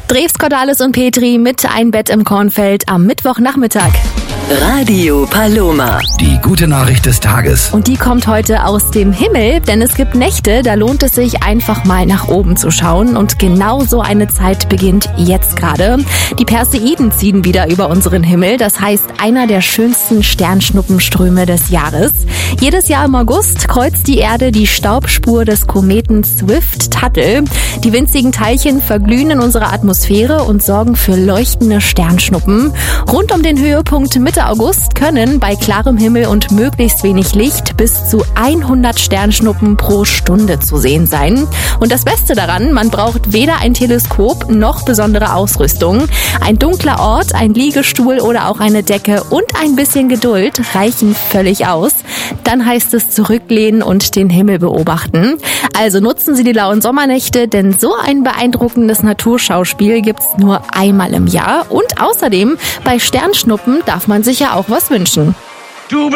Drews, Cordalis und Petri mit Ein Bett im Kornfeld am Mittwochnachmittag. Radio Paloma. Die gute Nachricht des Tages. Und die kommt heute aus dem Himmel, denn es gibt Nächte, da lohnt es sich einfach mal nach oben zu schauen. Und genau so eine Zeit beginnt jetzt gerade. Die Perseiden ziehen wieder über unseren Himmel. Das heißt, einer der schönsten Sternschnuppenströme des Jahres. Jedes Jahr im August kreuzt die Erde die Staubspur des Kometen Swift-Tuttle. Die winzigen Teilchen verglühen in unserer Atmosphäre und sorgen für leuchtende Sternschnuppen. Rund um den Höhepunkt Mitte August können bei klarem Himmel und möglichst wenig Licht bis zu 100 Sternschnuppen pro Stunde zu sehen sein. Und das Beste daran, man braucht weder ein Teleskop noch besondere Ausrüstung. Ein dunkler Ort, ein Liegestuhl oder auch eine Decke und ein bisschen Geduld reichen völlig aus. Dann heißt es zurücklehnen und den Himmel beobachten. Also nutzen Sie die lauen Sommernächte, denn so ein beeindruckendes Naturschauspiel gibt's nur einmal im Jahr. Und außerdem, bei Sternschnuppen darf man sich ja auch was wünschen. Du